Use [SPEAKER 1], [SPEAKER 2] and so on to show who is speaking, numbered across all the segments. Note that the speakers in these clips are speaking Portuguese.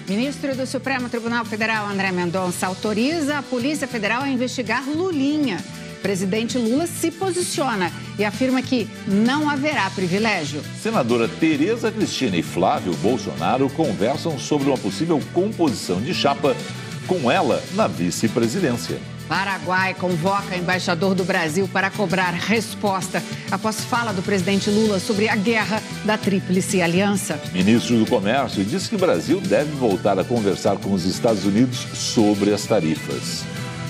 [SPEAKER 1] Ministro do Supremo Tribunal Federal, André Mendonça, autoriza a Polícia Federal a investigar Lulinha. Presidente Lula se posiciona e afirma que não haverá privilégio.
[SPEAKER 2] Senadora Tereza Cristina e Flávio Bolsonaro conversam sobre uma possível composição de chapa com ela na vice-presidência.
[SPEAKER 1] Paraguai convoca embaixador do Brasil para cobrar resposta após fala do presidente Lula sobre a guerra da Tríplice Aliança.
[SPEAKER 2] Ministro do Comércio diz que o Brasil deve voltar a conversar com os Estados Unidos sobre as tarifas.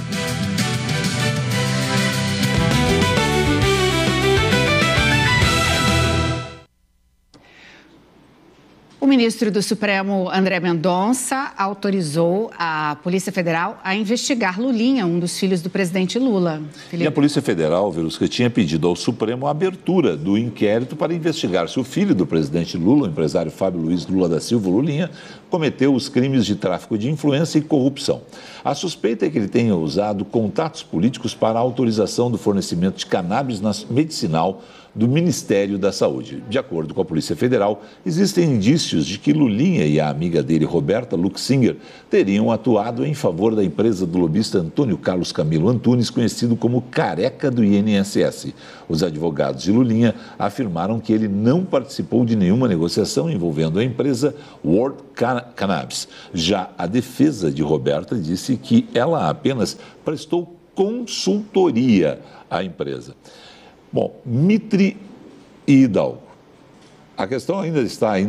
[SPEAKER 1] O ministro do Supremo, André Mendonça, autorizou a Polícia Federal a investigar Lulinha, um dos filhos do presidente Lula.
[SPEAKER 2] Felipe. E a Polícia Federal, Verusca, tinha pedido ao Supremo a abertura do inquérito para investigar se o filho do presidente Lula, o empresário Fábio Luiz Lula da Silva, Lulinha, cometeu os crimes de tráfico de influência e corrupção. A suspeita é que ele tenha usado contatos políticos para a autorização do fornecimento de cannabis medicinal do Ministério da Saúde. De acordo com a Polícia Federal, existem indícios de que Lulinha e a amiga dele, Roberta Luxinger, teriam atuado em favor da empresa do lobista Antônio Carlos Camilo Antunes, conhecido como Careca do INSS. Os advogados de Lulinha afirmaram que ele não participou de nenhuma negociação envolvendo a empresa World Cannabis. Já a defesa de Roberta disse que ela apenas prestou consultoria à empresa. Bom, Mitre e Hidalgo. A questão ainda está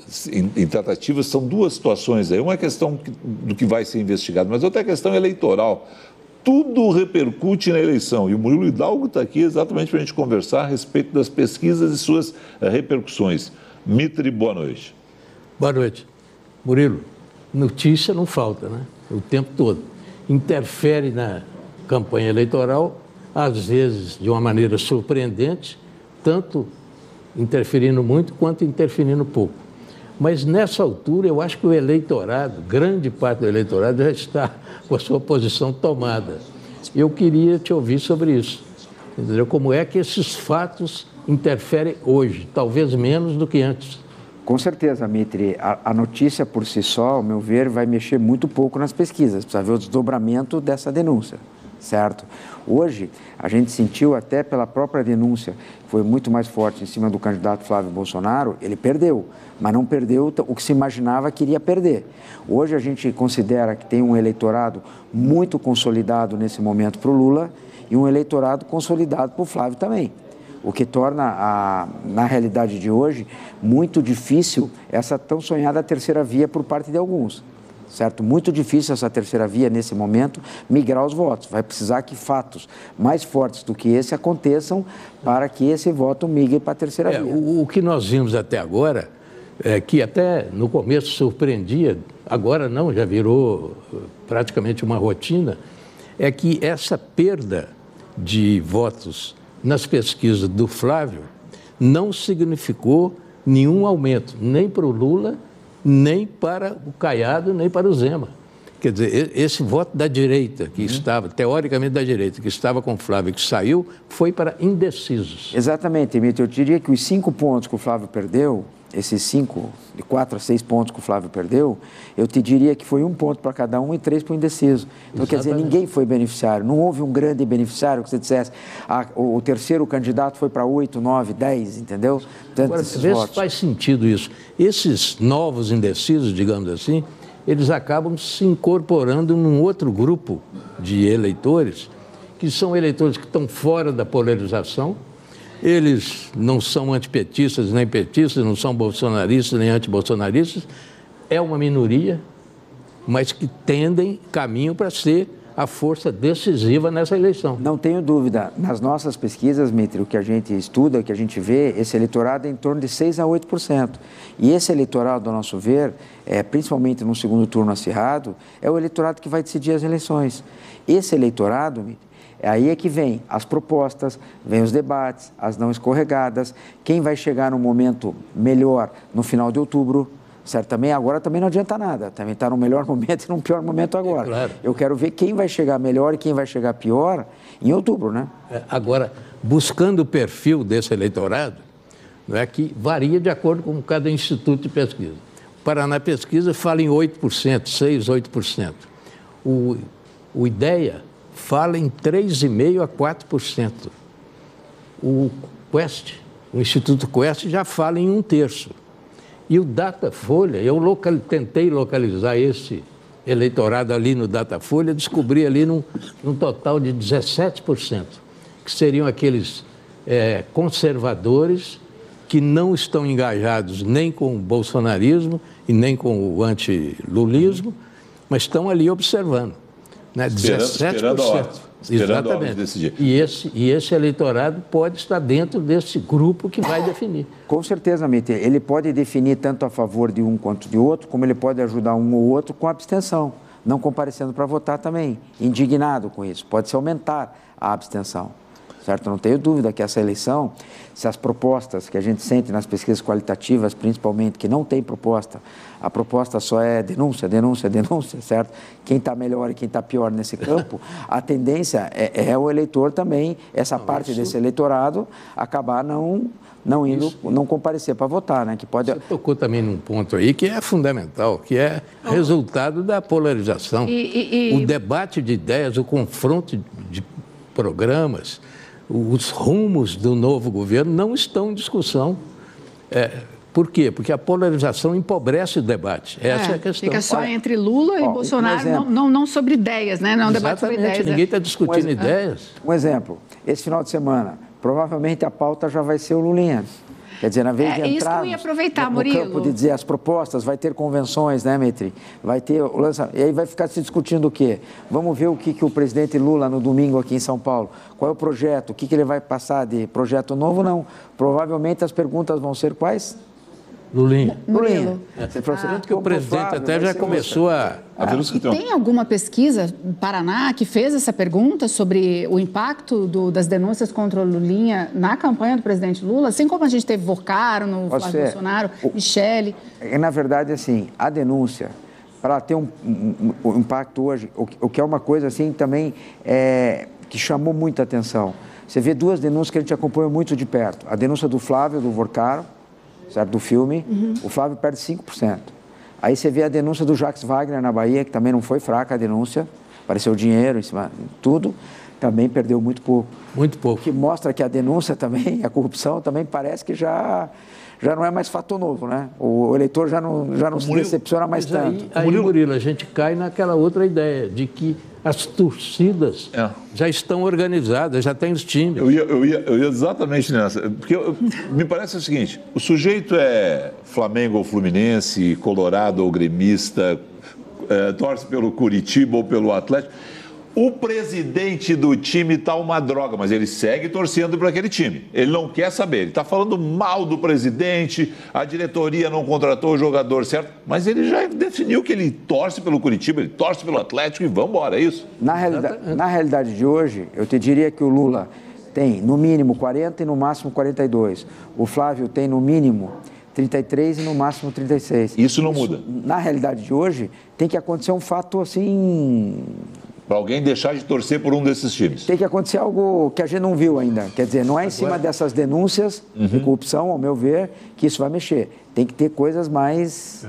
[SPEAKER 2] em tratativas, são duas situações aí. Uma é questão do que vai ser investigado, mas outra é questão eleitoral. Tudo repercute na eleição e o Murilo Hidalgo está aqui exatamente para a gente conversar a respeito das pesquisas e suas repercussões. Mitre, boa noite.
[SPEAKER 3] Boa noite. Murilo, notícia não falta, né? O tempo todo. Interfere na campanha eleitoral, às vezes de uma maneira surpreendente, tanto interferindo muito quanto interferindo pouco. Mas nessa altura eu acho que o eleitorado, grande parte do eleitorado já está com a sua posição tomada. Eu queria te ouvir sobre isso, entendeu? Como é que esses fatos interferem hoje, talvez menos do que antes.
[SPEAKER 4] Com certeza, Mitre, a notícia por si só, ao meu ver, vai mexer muito pouco nas pesquisas, precisa ver o desdobramento dessa denúncia. Certo? Hoje, a gente sentiu até pela própria denúncia, que foi muito mais forte em cima do candidato Flávio Bolsonaro, ele perdeu, mas não perdeu o que se imaginava que iria perder. Hoje a gente considera que tem um eleitorado muito consolidado nesse momento para o Lula e um eleitorado consolidado para o Flávio também. O que torna, na realidade de hoje, muito difícil essa tão sonhada terceira via por parte de alguns. Certo? Muito difícil essa terceira via, nesse momento, migrar os votos. Vai precisar que fatos mais fortes do que esse aconteçam para que esse voto migre para a terceira via.
[SPEAKER 3] O que nós vimos até agora, que até no começo surpreendia, agora não, já virou praticamente uma rotina, é que essa perda de votos nas pesquisas do Flávio não significou nenhum aumento, nem para o Lula, nem para o Caiado, nem para o Zema. Quer dizer, esse voto da direita, que estava, teoricamente da direita, que estava com o Flávio e que saiu, foi para indecisos.
[SPEAKER 4] Exatamente, Emílio. Eu diria que os 5 pontos que o Flávio perdeu, esses 5, de 4 a 6 pontos que o Flávio perdeu, eu te diria que foi 1 ponto para cada um e 3 para o indeciso. Então, exatamente. Quer dizer, ninguém foi beneficiário. Não houve um grande beneficiário que você dissesse, o terceiro candidato foi para 8, 9, 10, entendeu?
[SPEAKER 3] Agora, vê se faz sentido isso. Esses novos indecisos, digamos assim, eles acabam se incorporando num outro grupo de eleitores, que são eleitores que estão fora da polarização. Eles não são antipetistas nem petistas, não são bolsonaristas nem antibolsonaristas. É uma minoria, mas que caminham para ser a força decisiva nessa eleição.
[SPEAKER 4] Não tenho dúvida. Nas nossas pesquisas, Mitre, o que a gente estuda, o que a gente vê, esse eleitorado é em torno de 6% a 8%. E esse eleitorado, ao nosso ver, principalmente no segundo turno acirrado, é o eleitorado que vai decidir as eleições. Esse eleitorado, Mitre, aí é que vem as propostas, vem os debates, as não escorregadas, quem vai chegar no momento melhor no final de outubro, certo? Agora também não adianta nada, também está no melhor momento e no pior momento agora.
[SPEAKER 3] Claro.
[SPEAKER 4] Eu quero ver quem vai chegar melhor e quem vai chegar pior em outubro, né?
[SPEAKER 3] Agora, buscando o perfil desse eleitorado, não é que varia de acordo com cada instituto de pesquisa. Paraná Pesquisa fala em 8%, 6%, 8%. O IDEA fala em 3,5% a 4%. O Quest, o Instituto Quest, já fala em 1/3. E o Datafolha, eu tentei localizar esse eleitorado ali no Datafolha, descobri ali num total de 17%, que seriam aqueles conservadores que não estão engajados nem com o bolsonarismo e nem com o antilulismo, mas estão ali observando. Né? 17%.
[SPEAKER 2] Esperando a hora de decidir.
[SPEAKER 3] E esse eleitorado pode estar dentro desse grupo que vai definir.
[SPEAKER 4] Com certeza, Mete. Ele pode definir tanto a favor de um quanto de outro, como ele pode ajudar um ou outro com abstenção, não comparecendo para votar também, indignado com isso. Pode-se aumentar a abstenção. Certo? Não tenho dúvida que essa eleição, se as propostas que a gente sente nas pesquisas qualitativas, principalmente, que não tem proposta, a proposta só é denúncia, denúncia, denúncia, certo? Quem está melhor e quem está pior nesse campo, a tendência é o eleitor também, essa parte desse eleitorado, acabar não comparecer para votar, né? Que pode...
[SPEAKER 3] Você tocou também num ponto aí que é fundamental, que é resultado da polarização. O debate de ideias, o confronto de programas, os rumos do novo governo não estão em discussão. Por quê? Porque a polarização empobrece o debate. Essa é a questão.
[SPEAKER 1] Fica só entre Lula e Bolsonaro, não sobre ideias, né? Não debate sobre ideias.
[SPEAKER 3] Ninguém está discutindo ideias.
[SPEAKER 4] Um exemplo, esse final de semana, provavelmente a pauta já vai ser o Lulinha. Quer dizer, na vez de entrar
[SPEAKER 1] isso que eu ia aproveitar,
[SPEAKER 4] no campo de dizer as propostas, vai ter convenções, né, Metri? Vai ter o lançamento. E aí vai ficar se discutindo o quê? Vamos ver o que o presidente Lula, no domingo aqui em São Paulo, qual é o projeto, o que ele vai passar de projeto novo, não. Provavelmente as perguntas vão ser quais?
[SPEAKER 3] Lulinha.
[SPEAKER 4] Tanto
[SPEAKER 3] que o presidente até já começou a...
[SPEAKER 1] Tem alguma pesquisa no Paraná que fez essa pergunta sobre o impacto das denúncias contra o Lulinha na campanha do presidente Lula? Assim como a gente teve Vocaro, no Flávio Bolsonaro, Michele.
[SPEAKER 4] Na verdade, assim, a denúncia, para ter um impacto hoje, o que é uma coisa assim também que chamou muita atenção. Você vê duas denúncias que a gente acompanhou muito de perto. A denúncia do Flávio, do Vocaro, certo? Do filme, o Flávio perde 5%. Aí você vê a denúncia do Jacques Wagner na Bahia, que também não foi fraca a denúncia, apareceu dinheiro em cima de tudo, também perdeu muito pouco.
[SPEAKER 3] Muito pouco.
[SPEAKER 4] O que mostra que a denúncia também, a corrupção também parece que já não é mais fato novo, né? O eleitor já não se decepciona mais tanto.
[SPEAKER 3] Aí, Murilo, a gente cai naquela outra ideia de que as torcidas já estão organizadas, já tem os times.
[SPEAKER 2] Eu ia exatamente nessa. Porque me parece o seguinte, o sujeito é Flamengo ou Fluminense, Colorado ou gremista, torce pelo Curitiba ou pelo Atlético. O presidente do time está uma droga, mas ele segue torcendo para aquele time. Ele não quer saber. Ele está falando mal do presidente, a diretoria não contratou o jogador certo, mas ele já definiu que ele torce pelo Curitiba, ele torce pelo Atlético e vamos embora, é isso?
[SPEAKER 4] Na realidade de hoje, eu te diria que o Lula tem no mínimo 40 e no máximo 42. O Flávio tem no mínimo 33 e no máximo 36.
[SPEAKER 2] Isso não muda.
[SPEAKER 4] Na realidade de hoje, tem que acontecer um fato assim...
[SPEAKER 2] Para alguém deixar de torcer por um desses times.
[SPEAKER 4] Tem que acontecer algo que a gente não viu ainda. Quer dizer, não é em cima dessas denúncias de corrupção, ao meu ver, que isso vai mexer. Tem que ter coisas mais...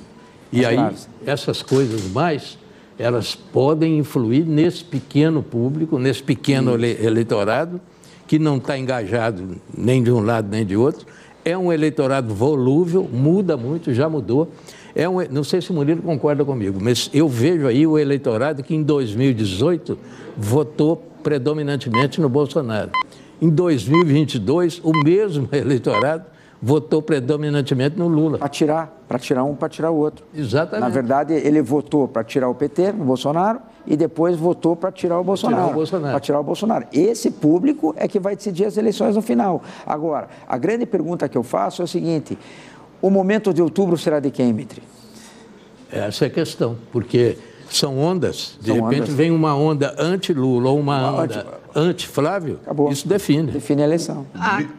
[SPEAKER 3] E aí, essas coisas mais, elas podem influir nesse pequeno público, nesse pequeno eleitorado, que não está engajado nem de um lado nem de outro. É um eleitorado volúvel, muda muito, já mudou. Não sei se o Murilo concorda comigo, mas eu vejo aí o eleitorado que em 2018 votou predominantemente no Bolsonaro. Em 2022, o mesmo eleitorado votou predominantemente no Lula.
[SPEAKER 4] Para tirar um, para tirar o outro.
[SPEAKER 3] Exatamente.
[SPEAKER 4] Na verdade, ele votou para tirar o PT, no Bolsonaro, e depois votou para tirar o Bolsonaro. Para tirar o Bolsonaro. Esse público é que vai decidir as eleições no final. Agora, a grande pergunta que eu faço é o seguinte... O momento de outubro será de quem, Mitri?
[SPEAKER 3] Essa é a questão, porque são ondas. De repente vem uma onda anti-Lula ou uma onda anti-Flávio,
[SPEAKER 4] acabou.
[SPEAKER 3] Isso define.
[SPEAKER 4] Define a eleição.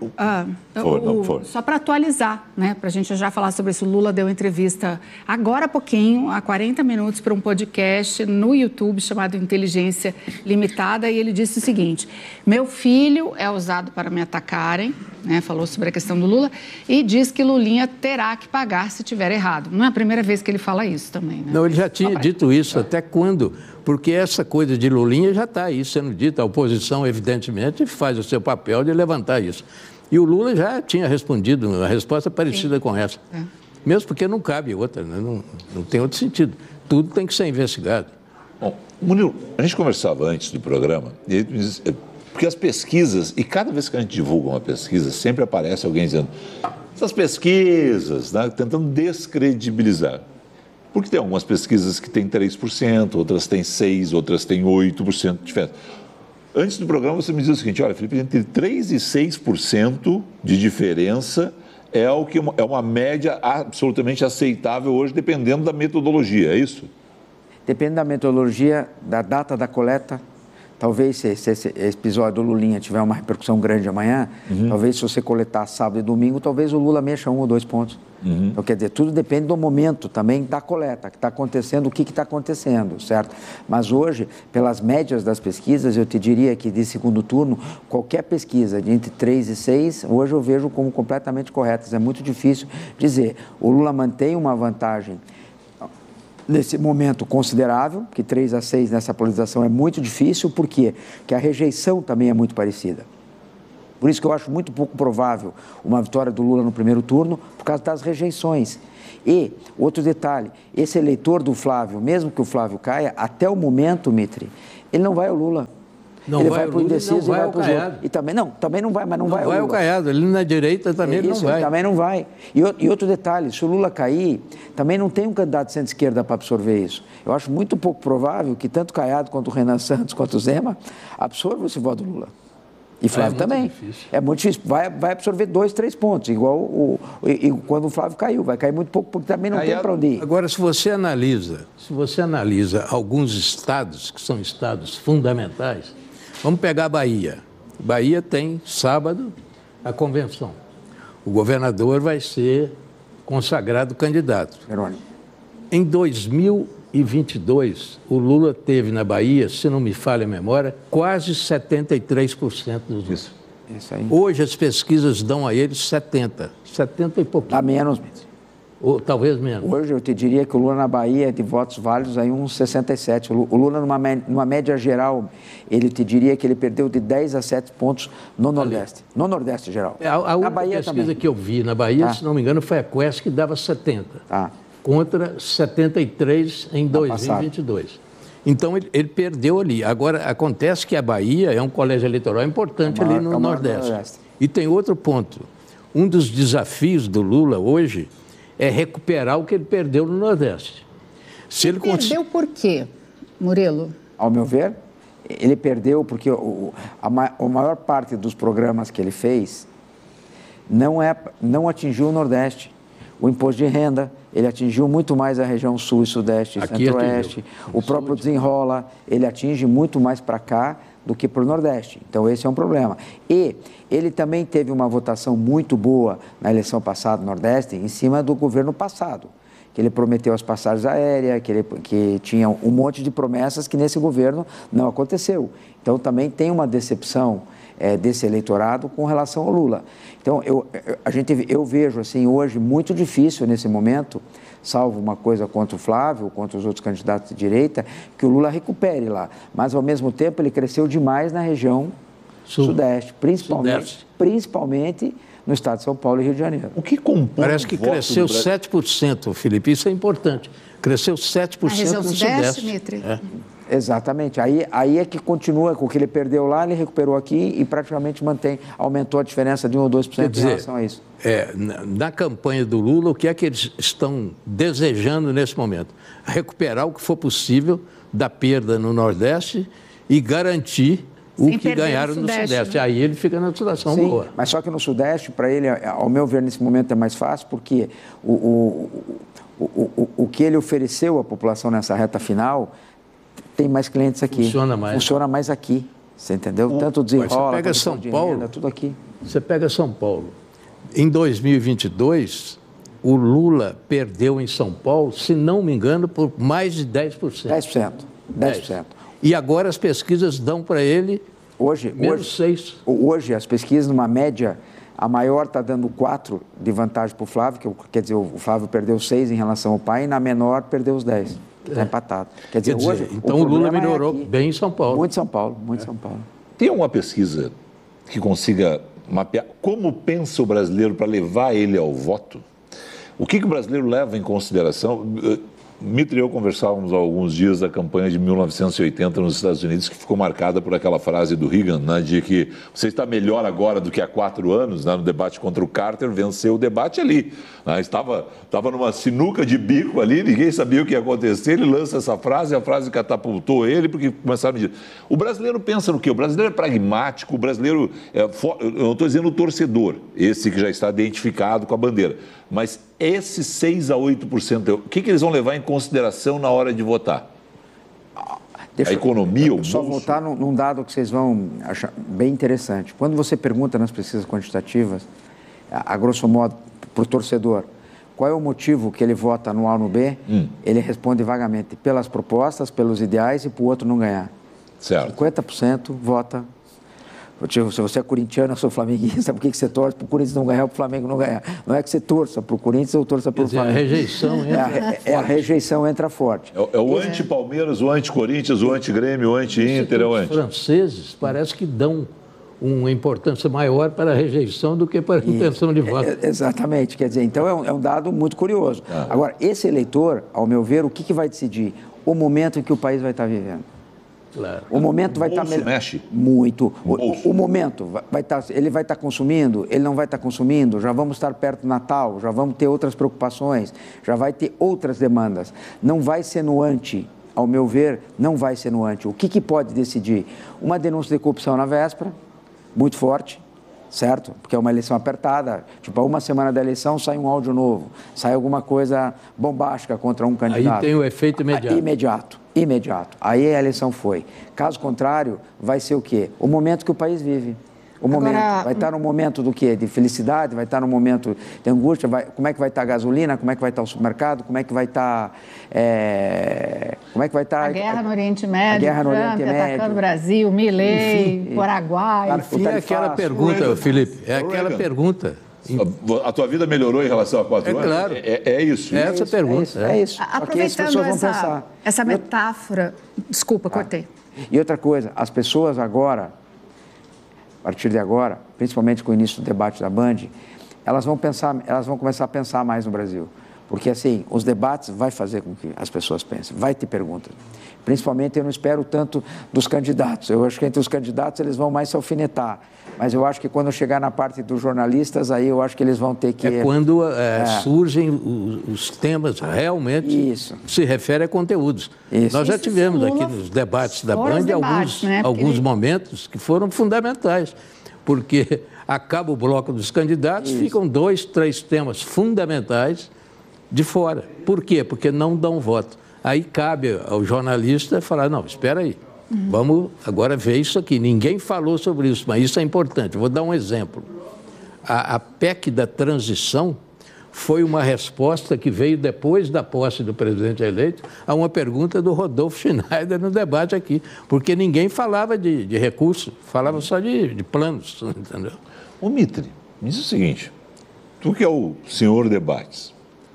[SPEAKER 1] Só para atualizar, né, para a gente já falar sobre isso, o Lula deu entrevista agora há pouquinho, há 40 minutos, para um podcast no YouTube chamado Inteligência Limitada, e ele disse o seguinte: meu filho é usado para me atacarem, né, falou sobre a questão do Lula, e diz que Lulinha terá que pagar se tiver errado. Não é a primeira vez que ele fala isso também, né?
[SPEAKER 3] Não, ele já tinha dito isso, até quando? Porque essa coisa de Lulinha já está aí sendo dita. A oposição, evidentemente, faz o seu papel de levantar isso. E o Lula já tinha respondido uma resposta parecida com essa. Mesmo porque não cabe outra, né? Não tem outro sentido. Tudo tem que ser investigado.
[SPEAKER 2] Bom, Murilo, a gente conversava antes do programa, porque as pesquisas, e cada vez que a gente divulga uma pesquisa, sempre aparece alguém dizendo essas pesquisas, né, tentando descredibilizar. Porque tem algumas pesquisas que têm 3%, outras têm 6%, outras têm 8% de diferença. Antes do programa, você me dizia o seguinte: olha, Felipe, entre 3% e 6% de diferença é uma média absolutamente aceitável hoje, dependendo da metodologia, é isso?
[SPEAKER 4] Depende da metodologia, da data da coleta. Talvez, se esse episódio do Lulinha tiver uma repercussão grande amanhã, talvez, se você coletar sábado e domingo, talvez o Lula mexa 1 ou 2 pontos. Então, quer dizer, tudo depende do momento também da coleta, que está acontecendo, o que está acontecendo, certo? Mas hoje, pelas médias das pesquisas, eu te diria que de segundo turno, qualquer pesquisa de entre 3 e 6, hoje eu vejo como completamente corretas. É muito difícil dizer. O Lula mantém uma vantagem nesse momento considerável, que 3 a 6 nessa polarização é muito difícil, por quê? Porque a rejeição também é muito parecida. Por isso que eu acho muito pouco provável uma vitória do Lula no primeiro turno, por causa das rejeições. E, outro detalhe, esse eleitor do Flávio, mesmo que o Flávio caia, até o momento, Mitri, ele não vai ao Lula.
[SPEAKER 3] Não
[SPEAKER 4] ele
[SPEAKER 3] vai
[SPEAKER 4] para o indeciso e vai para o Caiado. E também não vai, mas não vai ao Lula.
[SPEAKER 3] Vai ao Caiado, ele na direita também não vai.
[SPEAKER 4] Também não vai. E outro detalhe, se o Lula cair, também não tem um candidato de centro-esquerda para absorver isso. Eu acho muito pouco provável que tanto Caiado quanto o Renan Santos, quanto o Zema, absorvam esse voto do Lula. E Flávio também. Difícil. É muito difícil. Vai absorver 2, 3 pontos, igual quando o Flávio caiu. Vai cair muito pouco, porque também não tem para onde ir.
[SPEAKER 3] Agora, se você analisa alguns estados, que são estados fundamentais, vamos pegar a Bahia. Bahia tem, sábado, a convenção. O governador vai ser consagrado candidato.
[SPEAKER 4] Jerônimo.
[SPEAKER 3] Em 2022, o Lula teve na Bahia, se não me falha a memória, quase 73% dos votos.
[SPEAKER 4] Isso aí.
[SPEAKER 3] Hoje as pesquisas dão a ele 70 e pouquinho.
[SPEAKER 4] Dá menos.
[SPEAKER 3] Ou talvez menos.
[SPEAKER 4] Hoje eu te diria que o Lula na Bahia, de votos válidos, aí uns 67. O Lula, numa média geral, ele te diria que ele perdeu de 10 a 7 pontos no Nordeste. No Nordeste geral.
[SPEAKER 3] A única
[SPEAKER 4] Bahia
[SPEAKER 3] pesquisa
[SPEAKER 4] também.
[SPEAKER 3] que eu vi na Bahia, se não me engano, foi a Quest, que dava 70. Contra 73 em 2022. Então, ele perdeu ali. Agora, acontece que a Bahia é um colégio eleitoral importante ali no Nordeste. E tem outro ponto. Um dos desafios do Lula hoje é recuperar o que ele perdeu no Nordeste. Se ele
[SPEAKER 1] perdeu por quê, Murilo?
[SPEAKER 4] Ao meu ver, ele perdeu porque a maior parte dos programas que ele fez não atingiu o Nordeste. O imposto de renda, ele atingiu muito mais a região sul e sudeste e centro-oeste. O próprio Desenrola, ele atinge muito mais para cá do que para o Nordeste. Então, esse é um problema. E ele também teve uma votação muito boa na eleição passada no Nordeste, em cima do governo passado, que ele prometeu as passagens aéreas, que tinha um monte de promessas que nesse governo não aconteceu. Então, também tem uma decepção desse eleitorado com relação ao Lula. Então, eu vejo, assim, hoje, muito difícil nesse momento, salvo uma coisa contra o Flávio, contra os outros candidatos de direita, que o Lula recupere lá. Mas, ao mesmo tempo, ele cresceu demais na região Sudeste, principalmente no estado de São Paulo e Rio de Janeiro.
[SPEAKER 2] O que compõe
[SPEAKER 3] Parece que cresceu 7%, Felipe, isso é importante. Cresceu 7% no Sudeste.
[SPEAKER 1] Mitri.
[SPEAKER 4] Exatamente. Aí é que continua com o que ele perdeu lá, ele recuperou aqui e praticamente aumentou a diferença de 1 ou 2% em relação a isso.
[SPEAKER 3] Na campanha do Lula, o que é que eles estão desejando nesse momento? Recuperar o que for possível da perda no Nordeste e garantir o que ganharam no Sudeste. Né? Aí ele fica na situação boa.
[SPEAKER 4] Mas só que no Sudeste, para ele, ao meu ver, nesse momento é mais fácil, porque o que ele ofereceu à população nessa reta final tem mais clientes aqui.
[SPEAKER 3] Funciona mais.
[SPEAKER 4] Funciona mais aqui. Você entendeu? Tanto desenrola,
[SPEAKER 3] você pega São Paulo,
[SPEAKER 4] renda, tudo aqui.
[SPEAKER 3] Você pega São Paulo. Em 2022, o Lula perdeu em São Paulo, se não me engano, por mais de 10%.
[SPEAKER 4] 10%.
[SPEAKER 3] E agora as pesquisas dão para ele menos 6%.
[SPEAKER 4] Hoje, as pesquisas, numa média, a maior está dando 4 de vantagem para o Flávio, quer dizer, o Flávio perdeu 6 em relação ao pai, e na menor perdeu os 10. Está empatado. Quer dizer, hoje,
[SPEAKER 3] então o Lula melhorou bem em São Paulo.
[SPEAKER 4] Muito São Paulo, muito São Paulo.
[SPEAKER 2] Tem uma pesquisa que consiga mapear como pensa o brasileiro para levar ele ao voto? O que o brasileiro leva em consideração? Mitre e eu conversávamos há alguns dias da campanha de 1980 nos Estados Unidos, que ficou marcada por aquela frase do Reagan, né, de que você está melhor agora do que há 4 anos, né, no debate contra o Carter, venceu o debate ali. Né, estava numa sinuca de bico ali, ninguém sabia o que ia acontecer, ele lança essa frase, a frase catapultou ele, porque começaram a dizer. O brasileiro pensa no quê? O brasileiro é pragmático, o brasileiro, eu não estou dizendo o torcedor, esse que já está identificado com a bandeira, mas esses 6 a 8%, o que eles vão levar em consideração na hora de votar? A economia, o bolso?
[SPEAKER 4] Só voltar num dado que vocês vão achar bem interessante. Quando você pergunta nas pesquisas quantitativas, a grosso modo, para o torcedor, qual é o motivo que ele vota no A ou no B, ele responde vagamente pelas propostas, pelos ideais e para o outro não ganhar.
[SPEAKER 2] Certo.
[SPEAKER 4] 50% vota. Se você é corintiano, eu sou flamenguista, por que você torce para o Corinthians não ganhar ou para o Flamengo não ganhar? Não é que você torça para o Corinthians ou torça para o Flamengo.
[SPEAKER 3] A rejeição
[SPEAKER 4] a rejeição entra forte.
[SPEAKER 2] É o anti-Palmeiras, o anti-Corinthians, o anti-Grêmio, o anti-Inter,
[SPEAKER 3] Os franceses parece que dão uma importância maior para a rejeição do que para a intenção de voto.
[SPEAKER 4] Exatamente, quer dizer, então é um dado muito curioso. Agora, esse eleitor, ao meu ver, o que vai decidir? O momento em que o país vai estar vivendo.
[SPEAKER 3] Claro.
[SPEAKER 4] O momento vai estar melhor.
[SPEAKER 2] Mexe?
[SPEAKER 4] Muito. O momento vai estar, ele vai estar consumindo, ele não vai estar consumindo, já vamos estar perto do Natal, já vamos ter outras preocupações, já vai ter outras demandas. Não vai ser no ante, ao meu ver, não vai ser no ante. O que pode decidir? Uma denúncia de corrupção na véspera, muito forte, certo? Porque é uma eleição apertada, tipo, a uma semana da eleição sai um áudio novo, sai alguma coisa bombástica contra um candidato.
[SPEAKER 3] Aí tem o efeito imediato.
[SPEAKER 4] Imediato. Aí a eleição foi. Caso contrário, vai ser o quê? O momento que o país vive. O momento. Vai estar no momento do quê? De felicidade, vai estar no momento de angústia, como é que vai estar a gasolina, como é que vai estar o supermercado, como é que vai estar... como é que vai estar...
[SPEAKER 1] A guerra no Oriente Médio,
[SPEAKER 4] a guerra no Oriente Médio.
[SPEAKER 1] Atacando o Brasil, Milei, Paraguai...
[SPEAKER 3] Enfim, é aquela pergunta, Felipe, é aquela pergunta...
[SPEAKER 2] A tua vida melhorou em relação a 4 anos?
[SPEAKER 3] Claro.
[SPEAKER 2] É isso.
[SPEAKER 3] É essa pergunta.
[SPEAKER 4] É isso.
[SPEAKER 1] Aproveitando essa metáfora... Desculpa, cortei.
[SPEAKER 4] E outra coisa, as pessoas agora, a partir de agora, principalmente com o início do debate da Band, elas vão começar a pensar mais no Brasil. Porque, assim, os debates vai fazer com que as pessoas pensem, vai ter perguntas. Principalmente, eu não espero tanto dos candidatos. Eu acho que entre os candidatos eles vão mais se alfinetar. Mas eu acho que quando chegar na parte dos jornalistas, aí eu acho que eles vão ter que...
[SPEAKER 3] É quando surgem os temas realmente se refere a conteúdos. Isso. Nós já tivemos aqui nos debates da Band alguns momentos que foram fundamentais. Porque acaba o bloco dos candidatos, ficam 2, 3 temas fundamentais de fora. Por quê? Porque não dão voto. Aí cabe ao jornalista falar, não, espera aí, vamos agora ver isso aqui. Ninguém falou sobre isso, mas isso é importante. Vou dar um exemplo. A PEC da transição foi uma resposta que veio depois da posse do presidente eleito a uma pergunta do Rodolfo Schneider no debate aqui, porque ninguém falava de recurso, falava só de planos, entendeu?
[SPEAKER 2] Ô Mitre, me diz o seguinte, tu que é o senhor debates,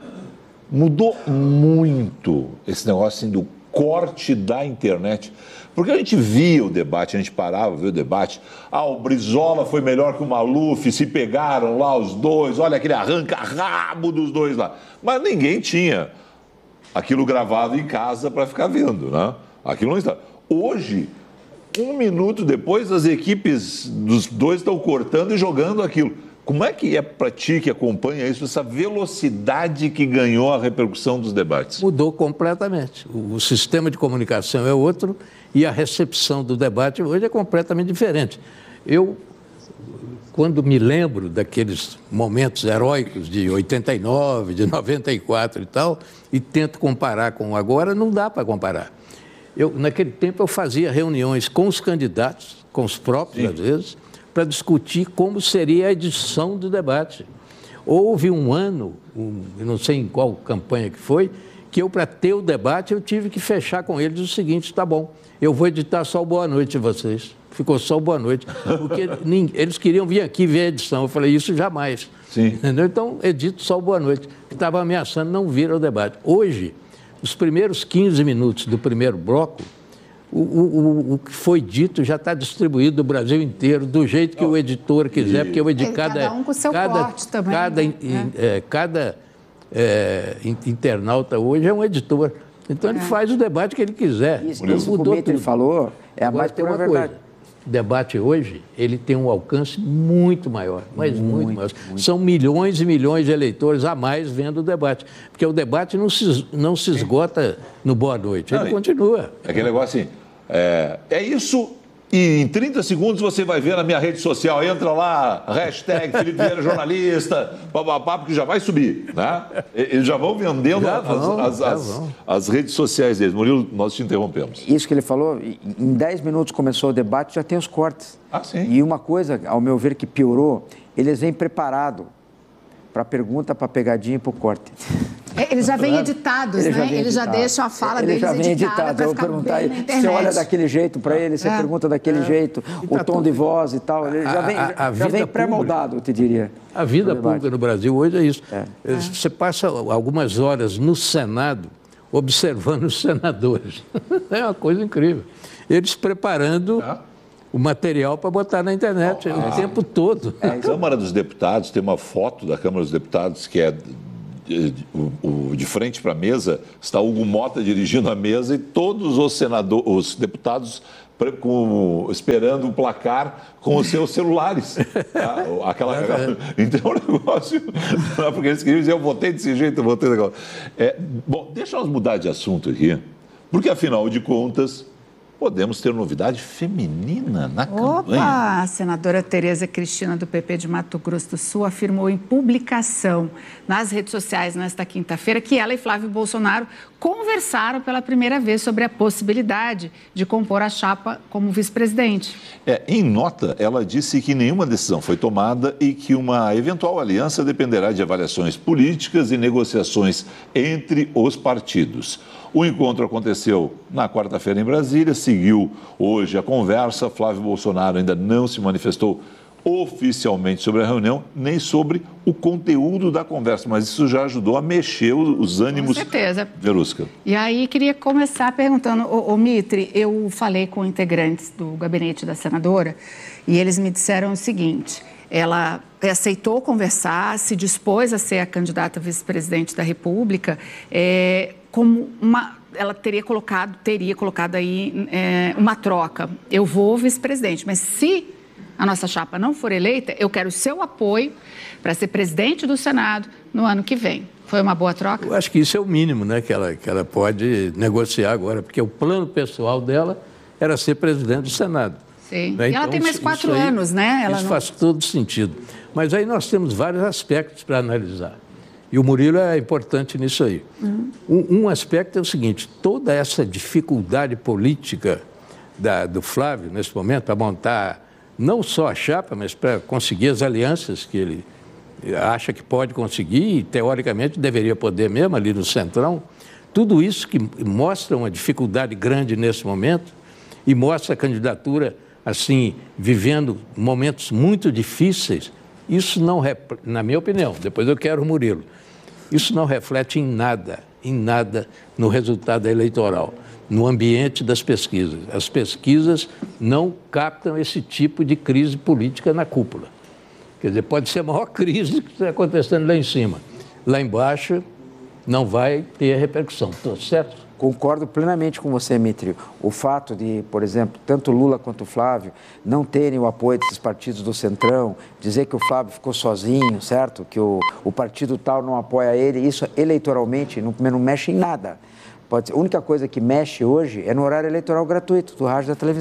[SPEAKER 2] mudou muito esse negócio assim, do corte da internet. Porque a gente via o debate, a gente parava, via o debate. O Brizola foi melhor que o Maluf, se pegaram lá os dois, olha aquele arranca-rabo dos dois lá. Mas ninguém tinha aquilo gravado em casa para ficar vendo, né? Aquilo não está. Hoje, 1 minuto depois, as equipes dos dois estão cortando e jogando aquilo. Como é que é para ti que acompanha isso, essa velocidade que ganhou a repercussão dos debates?
[SPEAKER 3] Mudou completamente. O sistema de comunicação é outro e a recepção do debate hoje é completamente diferente. Eu, quando me lembro daqueles momentos heróicos de 89, de 94 e tal, e tento comparar com agora, não dá para comparar. Naquele tempo eu fazia reuniões com os candidatos, com os próprios, às vezes, para discutir como seria a edição do debate. Houve um ano, eu não sei em qual campanha que foi, que eu, para ter o debate, eu tive que fechar com eles o seguinte: tá bom, eu vou editar só o Boa Noite de vocês. Ficou só o Boa Noite, porque eles queriam vir aqui ver a edição. Eu falei, isso jamais.
[SPEAKER 2] Sim.
[SPEAKER 3] Entendeu? Então, edito só o Boa Noite, que estava ameaçando não vir ao debate. Hoje, os primeiros 15 minutos do primeiro bloco, o que foi dito já está distribuído no Brasil inteiro, do jeito que o editor quiser, porque eu edito
[SPEAKER 1] cada um com o seu corte também.
[SPEAKER 3] Cada internauta hoje é um editor. Então ele faz o debate que ele quiser.
[SPEAKER 4] Isso que o Dmitry falou é a mais pura verdade.
[SPEAKER 3] O debate hoje, ele tem um alcance muito maior, mas muito maior. São milhões e milhões de eleitores a mais vendo o debate, porque o debate não se esgota no Boa Noite, ele continua.
[SPEAKER 2] É aquele negócio assim, é isso, e em 30 segundos você vai ver na minha rede social, entra lá, hashtag Felipe Vieira Jornalista, papapá, porque já vai subir, né? Eles já vão vendendo as redes sociais deles. Murilo, nós te interrompemos.
[SPEAKER 4] Isso que ele falou, em 10 minutos começou o debate, já tem os cortes.
[SPEAKER 2] Ah, sim.
[SPEAKER 4] E uma coisa, ao meu ver, que piorou, eles vêm preparados para pergunta, para pegadinha e para o corte.
[SPEAKER 1] Eles já vêm editados, né? Eles já deixam a fala deles editada.
[SPEAKER 4] Eu vou perguntar, você olha daquele jeito para ele, você pergunta daquele jeito, o tom de voz e tal, ele já vem pré-moldado, eu te diria.
[SPEAKER 3] A vida pública no Brasil hoje é isso. Você passa algumas horas no Senado observando os senadores. É uma coisa incrível. Eles preparando o material para botar na internet o tempo todo.
[SPEAKER 2] A Câmara dos Deputados tem uma foto da Câmara dos Deputados que é de frente para a mesa, está Hugo Mota dirigindo a mesa e todos os deputados esperando o placar com os seus celulares. Então o negócio, porque eles queriam dizer, eu votei desse jeito, eu votei daquela. Bom, deixa nós mudar de assunto aqui, porque afinal de contas, podemos ter novidade feminina na campanha.
[SPEAKER 1] A senadora Tereza Cristina, do PP de Mato Grosso do Sul, afirmou em publicação nas redes sociais nesta quinta-feira que ela e Flávio Bolsonaro conversaram pela primeira vez sobre a possibilidade de compor a chapa como vice-presidente.
[SPEAKER 2] Em nota, ela disse que nenhuma decisão foi tomada e que uma eventual aliança dependerá de avaliações políticas e negociações entre os partidos. O encontro aconteceu na quarta-feira em Brasília, seguiu hoje a conversa. Flávio Bolsonaro ainda não se manifestou oficialmente sobre a reunião, nem sobre o conteúdo da conversa, mas isso já ajudou a mexer os ânimos.
[SPEAKER 1] Com certeza.
[SPEAKER 2] Verusca.
[SPEAKER 1] E aí, queria começar perguntando, Mitry, eu falei com integrantes do gabinete da senadora e eles me disseram o seguinte: ela aceitou conversar, se dispôs a ser a candidata a vice-presidente da República, ela teria colocado aí uma troca. Eu vou vice-presidente, mas se a nossa chapa não for eleita, eu quero o seu apoio para ser presidente do Senado no ano que vem. Foi uma boa troca?
[SPEAKER 3] Eu acho que isso é o mínimo, né, que ela pode negociar agora, porque o plano pessoal dela era ser presidente do Senado.
[SPEAKER 1] Sim. Né? E ela tem mais 4 anos, né?
[SPEAKER 3] Isso faz todo sentido. Mas aí nós temos vários aspectos para analisar. E o Murilo é importante nisso aí. Um aspecto é o seguinte: toda essa dificuldade política do Flávio, nesse momento, para montar não só a chapa, mas para conseguir as alianças que ele acha que pode conseguir e, teoricamente, deveria poder mesmo ali no Centrão, tudo isso que mostra uma dificuldade grande nesse momento e mostra a candidatura, assim, vivendo momentos muito difíceis, isso não, na minha opinião, depois eu quero o Murilo, isso não reflete em nada no resultado eleitoral, no ambiente das pesquisas. As pesquisas não captam esse tipo de crise política na cúpula. Quer dizer, pode ser a maior crise que está acontecendo lá em cima. Lá embaixo não vai ter repercussão. Estou certo?
[SPEAKER 4] Concordo plenamente com você, Mitry. O fato de, por exemplo, tanto Lula quanto Flávio não terem o apoio desses partidos do Centrão, dizer que o Flávio ficou sozinho, certo? Que o partido tal não apoia ele, isso eleitoralmente não mexe em nada. A única coisa que mexe hoje é no horário eleitoral gratuito do rádio e da televisão,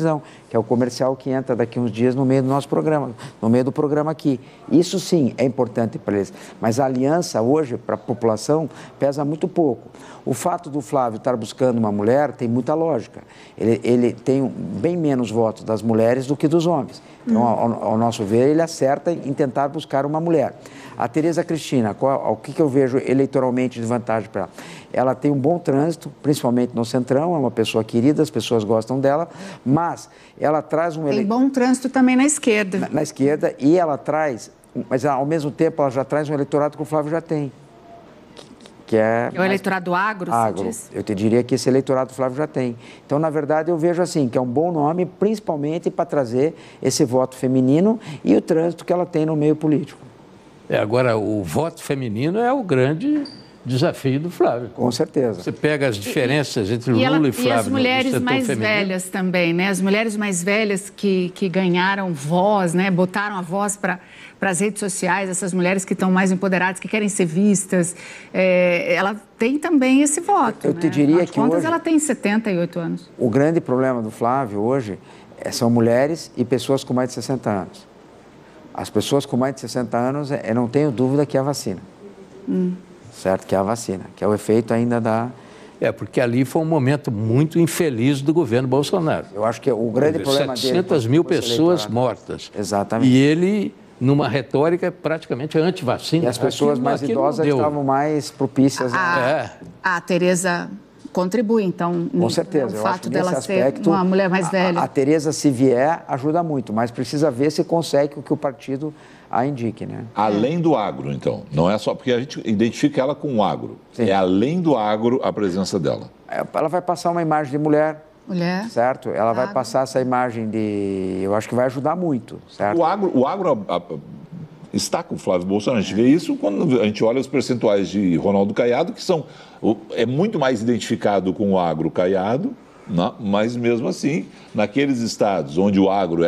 [SPEAKER 4] que é o comercial que entra daqui uns dias no meio do nosso programa, no meio do programa aqui. Isso sim é importante para eles, mas a aliança hoje para a população pesa muito pouco. O fato do Flávio estar buscando uma mulher tem muita lógica. Ele tem bem menos votos das mulheres do que dos homens. Então, ao nosso ver, ele acerta em tentar buscar uma mulher. A Tereza Cristina, o que eu vejo eleitoralmente de vantagem para ela? Ela tem um bom trânsito, principalmente no Centrão, é uma pessoa querida, as pessoas gostam dela, mas ela traz um...
[SPEAKER 1] Tem bom trânsito também na esquerda.
[SPEAKER 4] Na esquerda, e ela traz, mas ao mesmo tempo ela já traz um eleitorado que o Flávio já tem. Que é
[SPEAKER 1] o eleitorado agro,
[SPEAKER 4] você diz? Eu te diria que esse eleitorado o Flávio já tem. Então, na verdade, eu vejo assim, que é um bom nome, principalmente para trazer esse voto feminino e o trânsito que ela tem no meio político.
[SPEAKER 3] Agora, o voto feminino é o grande desafio do Flávio.
[SPEAKER 4] Com certeza.
[SPEAKER 3] Você pega as diferenças entre Lula e Flávio.
[SPEAKER 1] E as mulheres mais velhas também, né? As mulheres mais velhas que ganharam voz, né? Botaram a voz para as redes sociais, essas mulheres que estão mais empoderadas, que querem ser vistas. Ela tem também esse voto.
[SPEAKER 4] Eu te diria que hoje...
[SPEAKER 1] ela tem 78 anos.
[SPEAKER 4] O grande problema do Flávio hoje são mulheres e pessoas com mais de 60 anos. As pessoas com mais de 60 anos, eu não tenho dúvida que é a vacina. Certo? Que é a vacina, que é o efeito ainda da...
[SPEAKER 3] porque ali foi um momento muito infeliz do governo Bolsonaro.
[SPEAKER 4] Eu acho que o grande problema dele...
[SPEAKER 3] 700 mil pessoas mortas.
[SPEAKER 4] Exatamente.
[SPEAKER 3] E ele, numa retórica praticamente anti-vacina.
[SPEAKER 4] E as pessoas mais idosas estavam mais propícias
[SPEAKER 1] a Tereza contribui, então,
[SPEAKER 4] com certeza.
[SPEAKER 1] O fato dela ser uma mulher mais velha.
[SPEAKER 4] A Tereza, se vier, ajuda muito, mas precisa ver se consegue o que o partido a indique, né?
[SPEAKER 2] Além do agro, então. Não é só porque a gente identifica ela com o agro. Sim. É além do agro a presença dela.
[SPEAKER 4] Ela vai passar uma imagem de mulher.
[SPEAKER 1] Mulher.
[SPEAKER 4] Certo? Ela vai passar essa imagem de... Eu acho que vai ajudar muito, certo?
[SPEAKER 2] O agro está com o Flávio Bolsonaro. A gente vê isso quando a gente olha os percentuais de Ronaldo Caiado, que são... É muito mais identificado com o agro Caiado, mas mesmo assim, naqueles estados onde o agro